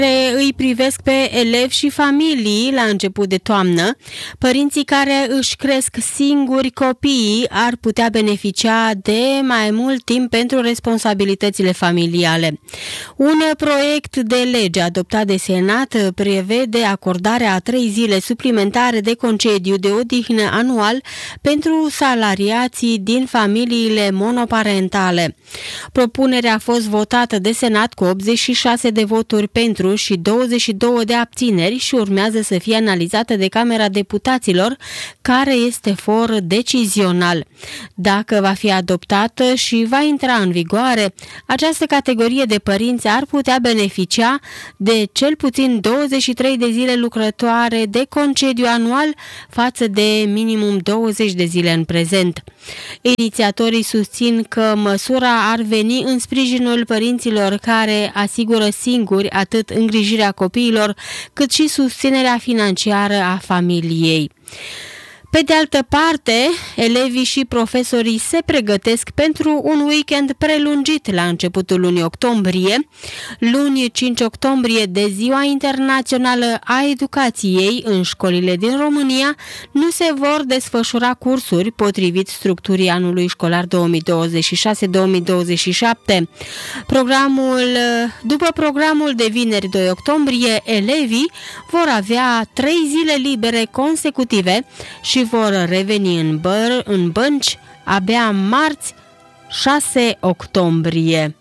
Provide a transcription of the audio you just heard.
îi privesc pe elevi și familii la început de toamnă. Părinții care își cresc singuri copiii ar putea beneficia de mai mult timp pentru responsabilitățile familiale. Un proiect de lege adoptat de Senat prevede acordarea a 3 zile suplimentare de concediu de odihnă anual pentru salariații din familiile monoparentale. Propunerea a fost votată de Senat cu 86 de voturi pentru și 22 de abțineri și urmează să fie analizată de Camera Deputaților, care este for decizional. Dacă va fi adoptată și va intra în vigoare, această categorie de părinți ar putea beneficia de cel puțin 23 de zile lucrătoare de concediu anual față de minimum 20 de zile în prezent. Inițiatorii susțin că măsura ar veni în sprijinul părinților care asigură singuri atât îngrijirea copiilor, cât și susținerea financiară a familiei. Pe de altă parte, elevii și profesorii se pregătesc pentru un weekend prelungit la începutul lunii octombrie. Luni 5 octombrie, de Ziua Internațională a Educației, în școlile din România nu se vor desfășura cursuri potrivit structurii anului școlar 2026-2027. După programul de vineri 2 octombrie, elevii vor avea 3 zile libere consecutive și vor reveni în bănci abia marți 6 octombrie.